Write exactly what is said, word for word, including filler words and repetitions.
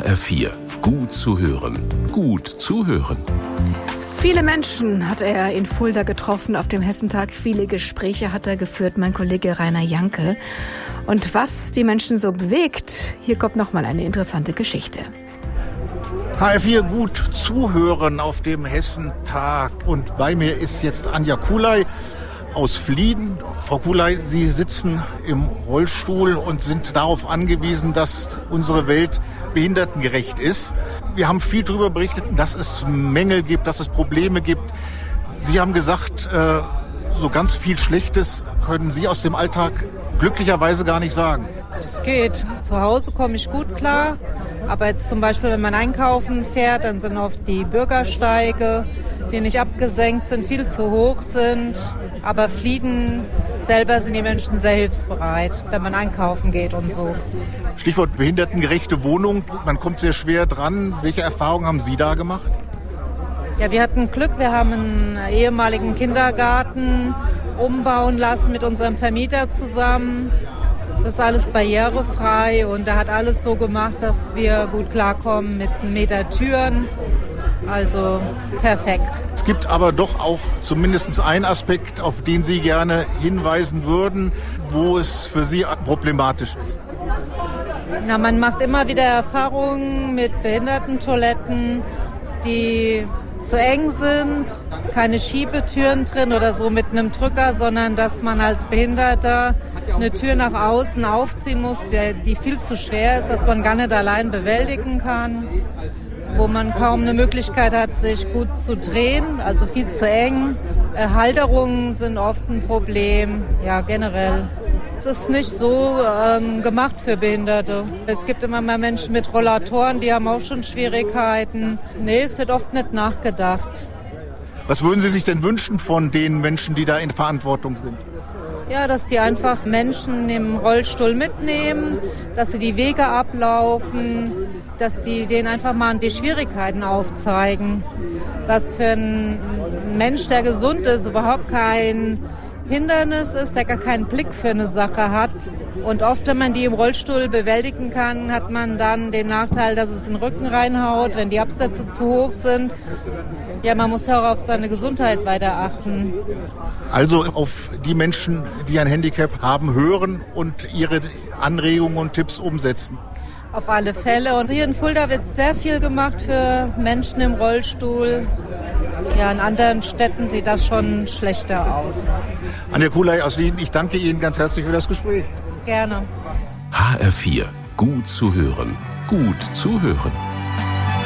H R vier. Gut zu hören. Gut zuhören. Viele Menschen hat er in Fulda getroffen auf dem Hessentag. Viele Gespräche hat er geführt, mein Kollege Rainer Janke. Und was die Menschen so bewegt, hier kommt nochmal eine interessante Geschichte. H R vier gut zuhören auf dem Hessentag. Und bei mir ist jetzt Anja Kulay aus Flieden. Frau Kulay, Sie sitzen im Rollstuhl und sind darauf angewiesen, dass unsere Welt behindertengerecht ist. Wir haben viel darüber berichtet, dass es Mängel gibt, dass es Probleme gibt. Sie haben gesagt, äh, so ganz viel Schlechtes können Sie aus dem Alltag glücklicherweise gar nicht sagen. Es geht. Zu Hause komme ich gut klar. Aber jetzt zum Beispiel, wenn man einkaufen fährt, dann sind oft die Bürgersteige, die nicht abgesenkt sind, viel zu hoch sind. Aber Flieden selber sind die Menschen sehr hilfsbereit, wenn man einkaufen geht und so. Stichwort behindertengerechte Wohnung. Man kommt sehr schwer dran. Welche Erfahrungen haben Sie da gemacht? Ja, wir hatten Glück. Wir haben einen ehemaligen Kindergarten umbauen lassen mit unserem Vermieter zusammen. Das ist alles barrierefrei und er hat alles so gemacht, dass wir gut klarkommen mit einem Meter Türen. Also perfekt. Es gibt aber doch auch zumindest einen Aspekt, auf den Sie gerne hinweisen würden, wo es für Sie problematisch ist. Na, man macht immer wieder Erfahrungen mit Behindertentoiletten, die zu eng sind, keine Schiebetüren drin oder so mit einem Drücker, sondern dass man als Behinderter eine Tür nach außen aufziehen muss, die, die viel zu schwer ist, dass man gar nicht allein bewältigen kann, wo man kaum eine Möglichkeit hat, sich gut zu drehen, also viel zu eng. Äh, Halterungen sind oft ein Problem, ja generell. Es ist nicht so ähm, gemacht für Behinderte. Es gibt immer mehr Menschen mit Rollatoren, die haben auch schon Schwierigkeiten. Nee, es wird oft nicht nachgedacht. Was würden Sie sich denn wünschen von den Menschen, die da in Verantwortung sind? Ja, dass sie einfach Menschen im Rollstuhl mitnehmen, dass sie die Wege ablaufen, dass die denen einfach mal die Schwierigkeiten aufzeigen. Was für ein Mensch, der gesund ist, überhaupt kein Hindernis ist, der gar keinen Blick für eine Sache hat. Und oft, wenn man die im Rollstuhl bewältigen kann, hat man dann den Nachteil, dass es in den Rücken reinhaut, wenn die Absätze zu hoch sind. Ja, man muss ja auch auf seine Gesundheit weiter achten. Also auf die Menschen, die ein Handicap haben, hören und ihre Anregungen und Tipps umsetzen. Auf alle Fälle. Und hier in Fulda wird sehr viel gemacht für Menschen im Rollstuhl. Ja, in anderen Städten sieht das schon schlechter aus. Anja Kulay aus Wien, ich danke Ihnen ganz herzlich für das Gespräch. Gerne. H R vier. Gut zu hören. Gut zuhören.